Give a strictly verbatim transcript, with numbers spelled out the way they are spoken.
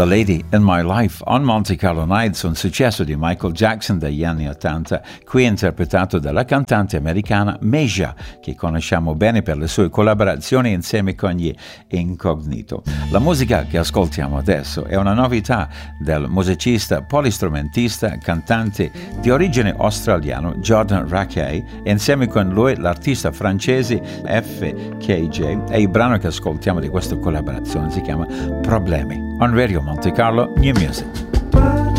The Lady in My Life on Monte Carlo Nights, un successo di Michael Jackson degli anni ottanta, qui interpretato dalla cantante americana Meja, che conosciamo bene per le sue collaborazioni insieme con gli Incognito. La musica che ascoltiamo adesso è una novità del musicista, polistrumentista, cantante di origine australiano Jordan Rakei e insieme con lui l'artista francese F K J, e il brano che ascoltiamo di questa collaborazione si chiama Problemi. On Radio Monte Carlo New Music.